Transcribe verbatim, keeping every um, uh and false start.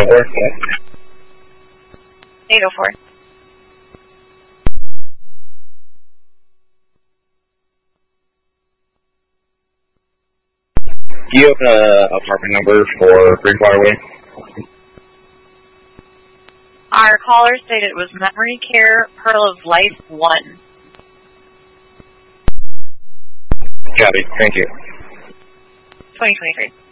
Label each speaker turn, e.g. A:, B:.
A: four.
B: eight oh four.
A: Do you have an apartment number for Greenwater Way?
B: Our caller stated it was Memory Care Pearl of Life one.
A: Copy. Thank you.
B: twenty twenty-three.